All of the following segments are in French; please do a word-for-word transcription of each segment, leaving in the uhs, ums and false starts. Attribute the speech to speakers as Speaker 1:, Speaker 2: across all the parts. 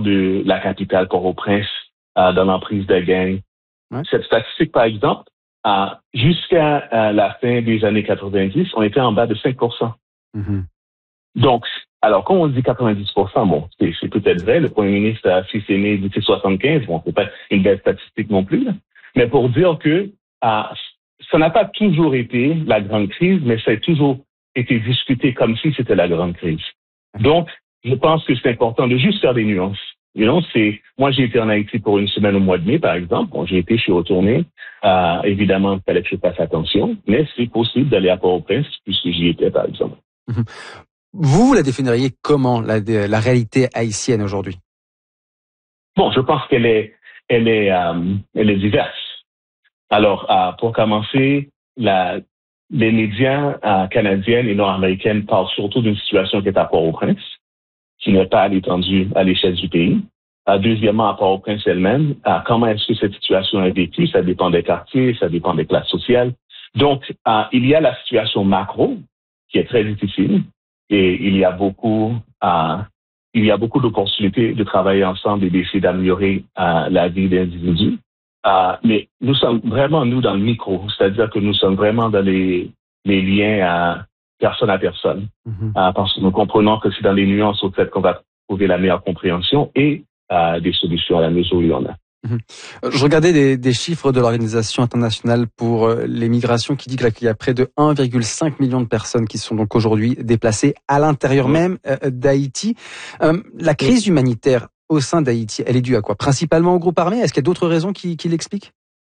Speaker 1: de la capitale Port-au-Prince euh, dans l'emprise de gangs. Ouais. Cette statistique, par exemple, euh, jusqu'à euh, la fin des années quatre-vingt-dix, on était en bas de cinq pour cent. Mm-hmm. Donc, alors, quand on dit quatre-vingt-dix pour cent, bon, c'est, c'est peut-être vrai, le premier ministre a fils aîné dit c'est soixante-quinze, bon, c'est pas une belle statistique non plus, là. Mais pour dire que euh, ça n'a pas toujours été la grande crise, mais ça a toujours été discuté comme si c'était la grande crise. Donc, je pense que c'est important de juste faire des nuances. You know, c'est, moi, j'ai été en Haïti pour une semaine au mois de mai, par exemple. Bon, j'ai été, je suis retourné. Euh, évidemment, il fallait que je fasse attention, mais c'est possible d'aller à Port-au-Prince puisque j'y étais, par exemple.
Speaker 2: Vous, vous la définiriez comment, la, la réalité haïtienne aujourd'hui?
Speaker 1: Bon, je pense qu'elle est, elle est, euh, elle est diverse. Alors, euh, pour commencer, la, les médias euh, canadiennes et nord-américaines parlent surtout d'une situation qui est à Port-au-Prince, qui n'est pas à l'étendue, à l'échelle du pays. Euh, deuxièmement, à Port-au-Prince elle-même, euh, comment est-ce que cette situation est vécue? Ça dépend des quartiers, ça dépend des classes sociales. Donc, euh, il y a la situation macro, qui est très difficile, et il y a beaucoup, euh, il y a beaucoup d'opportunités de travailler ensemble et d'essayer d'améliorer euh, la vie des individus. Euh, mais nous sommes vraiment, nous, dans le micro, c'est-à-dire que nous sommes vraiment dans les, les liens à personne à personne, mm-hmm. euh, parce que nous comprenons que c'est dans les nuances au fait qu'on va trouver la meilleure compréhension et euh, des solutions à la mesure où il y en a.
Speaker 2: Mm-hmm. Je regardais des, des chiffres de l'Organisation internationale pour les migrations qui dit que là, qu'il y a près de un virgule cinq million de personnes qui sont donc aujourd'hui déplacées à l'intérieur mm-hmm. même euh, d'Haïti. Euh, la crise mm-hmm. humanitaire au sein d'Haïti, elle est due à quoi? Principalement au groupe armé? Est-ce qu'il y a d'autres raisons qui, qui l'expliquent?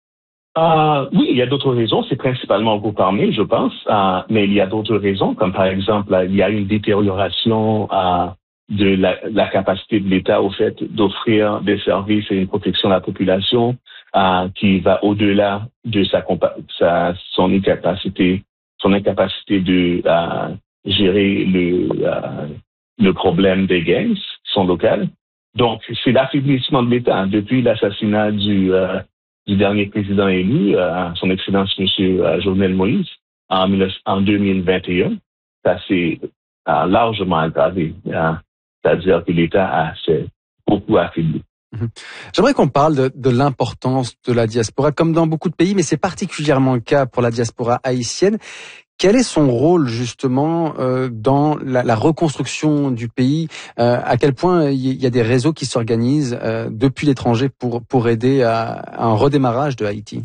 Speaker 1: Euh, oui, il y a d'autres raisons. C'est principalement au groupe armé, je pense. Euh, mais il y a d'autres raisons, comme par exemple, il y a une détérioration euh, de la, la capacité de l'État au fait d'offrir des services et une protection à la population euh, qui va au-delà de sa, sa son incapacité, son incapacité de euh, gérer le euh, le problème des gangs qui sont locales. Donc, c'est l'affaiblissement de l'État depuis l'assassinat du euh, du dernier président élu, euh, son Excellence M. Euh, Jovenel Moïse, en, en deux mille vingt et un. Ça s'est euh, largement aggravé. Euh, c'est-à-dire que l'État a s'est beaucoup affaibli.
Speaker 2: Mmh. J'aimerais qu'on parle de, de l'importance de la diaspora, comme dans beaucoup de pays, mais c'est particulièrement le cas pour la diaspora haïtienne. Quel est son rôle justement euh, dans la, la reconstruction du pays? euh, À quel point il y a des réseaux qui s'organisent euh, depuis l'étranger pour pour aider à, à un redémarrage de Haïti?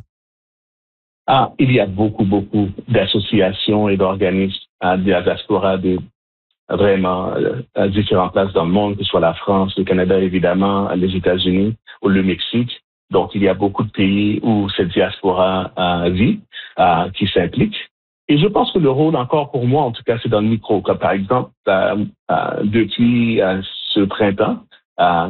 Speaker 1: Ah, il y a beaucoup beaucoup d'associations et d'organismes à la diaspora de vraiment à différentes places dans le monde, que ce soit la France, le Canada évidemment, les États-Unis ou le Mexique. Donc il y a beaucoup de pays où cette diaspora euh, vit, euh, qui s'implique. Et je pense que le rôle, encore pour moi, en tout cas, c'est dans le micro. Comme par exemple, euh, euh, depuis euh, ce printemps, euh,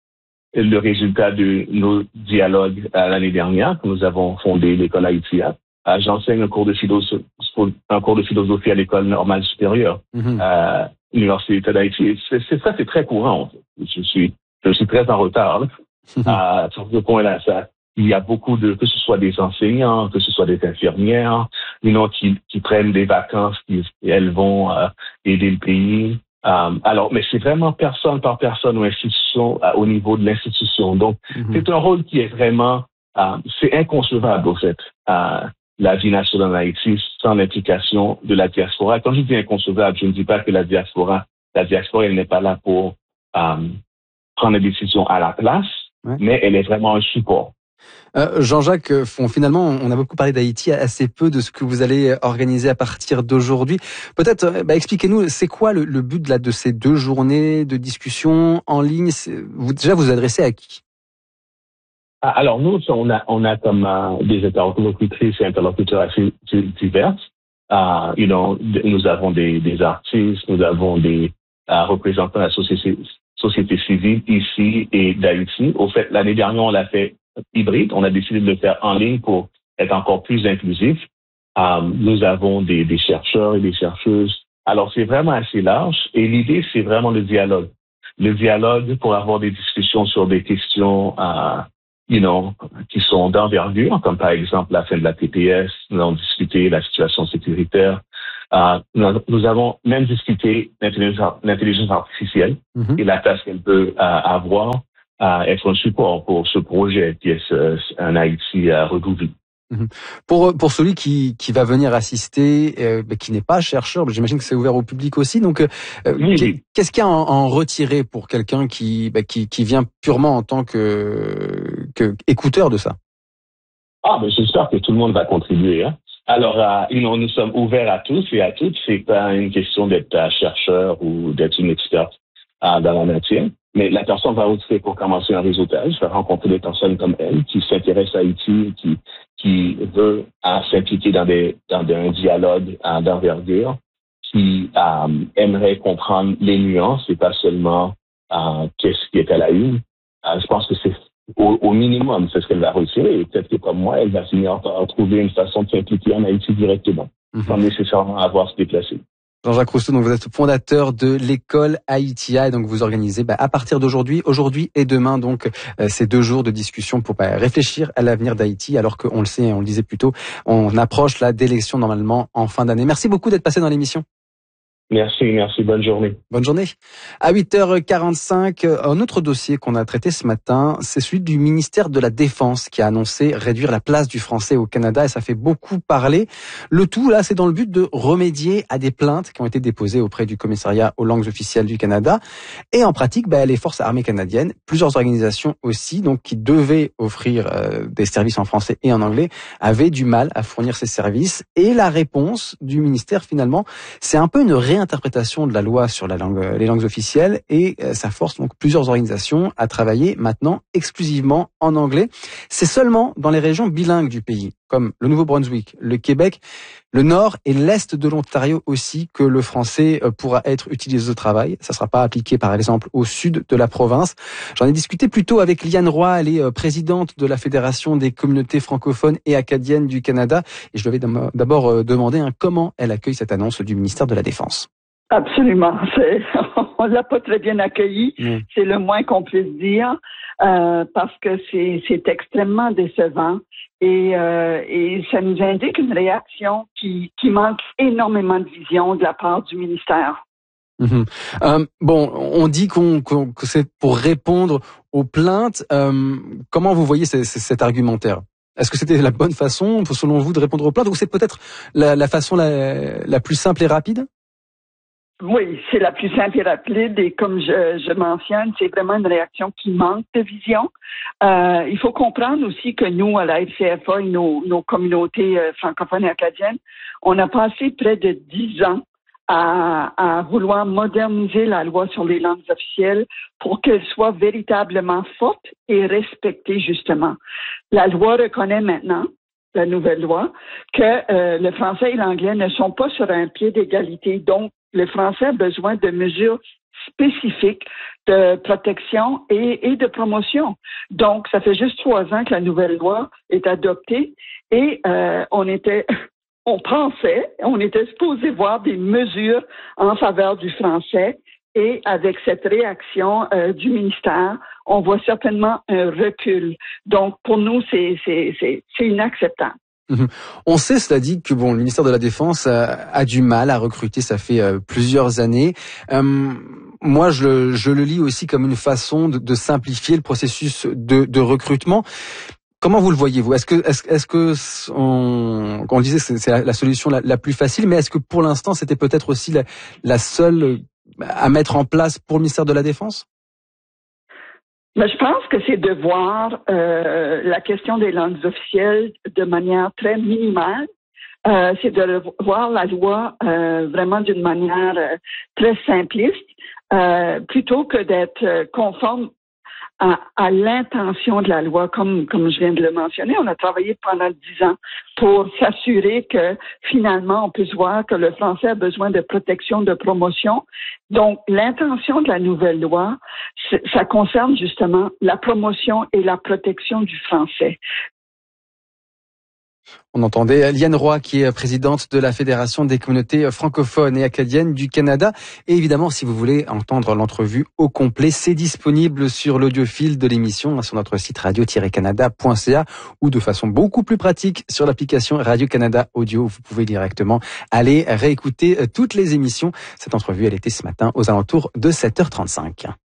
Speaker 1: le résultat de nos dialogues euh, l'année dernière, que nous avons fondé l'école Haïtia, euh, j'enseigne un cours de philosophie, un cours de philosophie à l'école normale supérieure, mm-hmm. euh, l'Université d'État d'Haïti. C'est, c'est ça, c'est très courant. En fait. Je suis, je suis très en retard là, mm-hmm. euh, sur ce point-là. Ça. Il y a beaucoup de, que ce soit des enseignants, que ce soit des infirmières, you know, qui, qui prennent des vacances, qui elles vont euh, aider le pays. Um, alors, mais c'est vraiment personne par personne ou institution euh, au niveau de l'institution. Donc, mm-hmm. c'est un rôle qui est vraiment, euh, c'est inconcevable au fait, euh, la vie nationale en Haïti sans l'implication de la diaspora. Quand je dis inconcevable, je ne dis pas que la diaspora, la diaspora, elle n'est pas là pour euh, prendre des décisions à la place, ouais. mais elle est vraiment un support.
Speaker 2: Euh, Jean-Jacques, finalement, on a beaucoup parlé d'Haïti, assez peu de ce que vous allez organiser à partir d'aujourd'hui. Peut-être, bah, expliquez-nous, c'est quoi le, le but là, de ces deux journées de discussion en ligne? Vous, déjà, vous vous adressez à qui?
Speaker 1: Alors, nous, on a, on a comme uh, des interlocutrices et interlocuteurs assez divers. Uh, you know, nous avons des, des artistes, nous avons des uh, représentants de la société, société civile ici et d'Haïti. Au fait, l'année dernière, on l'a fait hybride. On a décidé de le faire en ligne pour être encore plus inclusif. Um, nous avons des, des chercheurs et des chercheuses. Alors, c'est vraiment assez large. Et l'idée, c'est vraiment le dialogue. Le dialogue pour avoir des discussions sur des questions, uh, you know, qui sont d'envergure, comme par exemple la fin de la T P S. Nous avons discuté la situation sécuritaire. Euh, nous, nous avons même discuté l'intelligence, l'intelligence artificielle mm-hmm. et la place qu'elle peut euh, avoir à être un support pour ce projet qui est ce, un Haïti euh, redoublé.
Speaker 2: Mmh. Pour pour celui qui qui va venir assister, euh, qui n'est pas chercheur, j'imagine que c'est ouvert au public aussi. Donc, euh, oui, oui. Qu'est-ce qu'il y a en, en retiré pour quelqu'un qui bah, qui qui vient purement en tant que que écouteur de ça?
Speaker 1: Ah, ben j'espère que tout le monde va contribuer. Hein. Alors, euh, nous, nous sommes ouverts à tous et à toutes. C'est pas une question d'être euh, chercheur ou d'être une experte euh, dans la matière. Mais la personne va aussi, pour commencer un réseautage, va rencontrer des personnes comme elle qui s'intéressent à Haïti, qui qui veut euh, s'impliquer dans des dans un dialogue euh, d'envergure, qui euh, aimerait comprendre les nuances et pas seulement euh, qu'est-ce qui est à la une. Euh, je pense que c'est au, au minimum, c'est ce qu'elle va retirer. Et peut-être que comme moi, elle va finir par trouver une façon de s'impliquer en Haïti directement, mm-hmm. sans nécessairement avoir à se déplacer.
Speaker 2: Jean-Jacques Rousseau, donc vous êtes fondateur de l'école Haïtia et donc vous organisez bah, à partir d'aujourd'hui, aujourd'hui et demain donc euh, ces deux jours de discussion pour bah, réfléchir à l'avenir d'Haïti alors qu'on le sait, on le disait plus tôt, on approche là d'élections normalement en fin d'année. Merci beaucoup d'être passé dans l'émission.
Speaker 1: Merci, merci. Bonne journée.
Speaker 2: Bonne journée. À huit heures quarante-cinq, un autre dossier qu'on a traité ce matin, c'est celui du ministère de la Défense qui a annoncé réduire la place du français au Canada et ça fait beaucoup parler. Le tout, là, c'est dans le but de remédier à des plaintes qui ont été déposées auprès du commissariat aux langues officielles du Canada. Et en pratique, bah, les forces armées canadiennes, plusieurs organisations aussi, donc qui devaient offrir euh, des services en français et en anglais, avaient du mal à fournir ces services. Et la réponse du ministère, finalement, c'est un peu une réinterprétation de la loi sur la langue, les langues officielles et ça force donc plusieurs organisations à travailler maintenant exclusivement en anglais. C'est seulement dans les régions bilingues du pays, comme le Nouveau-Brunswick, le Québec, le Nord et l'Est de l'Ontario aussi, que le français pourra être utilisé au travail. Ça ne sera pas appliqué par exemple au sud de la province. J'en ai discuté plus tôt avec Liane Roy, elle est présidente de la Fédération des communautés francophones et acadiennes du Canada et je lui avais d'abord demandé hein, comment elle accueille cette annonce du ministère de la Défense.
Speaker 3: Absolument. C'est, on l'a pas très bien accueilli, mmh. c'est le moins qu'on puisse dire, euh, parce que c'est, c'est extrêmement décevant et, euh, et ça nous indique une réaction qui, qui manque énormément de vision de la part du ministère.
Speaker 2: Mmh. Euh, bon, on dit qu'on, qu'on, que c'est pour répondre aux plaintes. Euh, comment vous voyez c- c- cet argumentaire ? Est-ce que c'était la bonne façon, selon vous, de répondre aux plaintes ou c'est peut-être la, la façon la, la plus simple et rapide ?
Speaker 3: Oui, c'est la plus simple et rapide et comme je, je mentionne, c'est vraiment une réaction qui manque de vision. Euh, il faut comprendre aussi que nous, à la F C F A et nos, nos communautés euh, francophones et acadiennes, on a passé près de dix ans à, à vouloir moderniser la loi sur les langues officielles pour qu'elle soit véritablement forte et respectée justement. La loi reconnaît maintenant, la nouvelle loi, que euh, le français et l'anglais ne sont pas sur un pied d'égalité. Donc, le français a besoin de mesures spécifiques de protection et, et de promotion. Donc, ça fait juste trois ans que la nouvelle loi est adoptée et euh, on était, on pensait, on était supposé voir des mesures en faveur du français et avec cette réaction euh, du ministère, on voit certainement un recul. Donc, pour nous, c'est, c'est, c'est, c'est inacceptable.
Speaker 2: Mmh. On sait, cela dit, que bon, le ministère de la Défense a, a du mal à recruter, ça fait euh, plusieurs années. Euh, moi, je, je le lis aussi comme une façon de, de simplifier le processus de, de recrutement. Comment vous le voyez-vous ? Est-ce que, est-ce, est-ce que on, on disait que c'est, c'est la, la solution la, la plus facile, mais est-ce que pour l'instant, c'était peut-être aussi la, la seule à mettre en place pour le ministère de la Défense ?
Speaker 3: Mais je pense que c'est de voir euh, la question des langues officielles de manière très minimale. Euh, c'est de voir la loi euh, vraiment d'une manière euh, très simpliste, euh, plutôt que d'être euh, conforme à, à l'intention de la loi, comme comme je viens de le mentionner. On a travaillé pendant dix ans pour s'assurer que finalement on puisse voir que le français a besoin de protection, de promotion. Donc l'intention de la nouvelle loi, ça concerne justement la promotion et la protection du français.
Speaker 2: On entendait Liane Roy, qui est présidente de la Fédération des communautés francophones et acadiennes du Canada. Et évidemment, si vous voulez entendre l'entrevue au complet, c'est disponible sur l'audiophile de l'émission, sur notre site radio tiret canada point c a ou de façon beaucoup plus pratique sur l'application Radio-Canada Audio. Vous pouvez directement aller réécouter toutes les émissions. Cette entrevue, elle était ce matin aux alentours de sept heures trente-cinq.